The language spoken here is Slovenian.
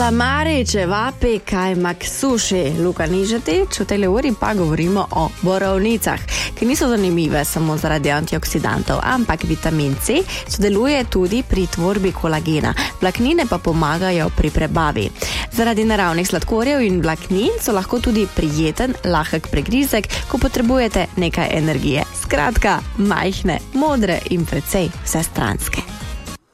Kalamari, čevapi, kajmak, suši, Luka Nižetič. V tej uri pa govorimo o borovnicah, ki niso zanimive samo zaradi antioksidantov, ampak vitamin C sodeluje tudi pri tvorbi kolagena. Vlaknine pa pomagajo pri prebavi. Zaradi naravnih sladkorjev in vlaknin so lahko tudi prijeten, lahek pregrizek, ko potrebujete nekaj energije. Skratka, majhne, modre in precej vsestranske.